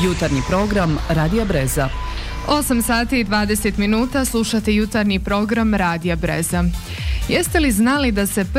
Jutarnji program Radija Breza. 8 sati i 20 minuta slušate jutarnji program Radija Breza. Jeste li znali da se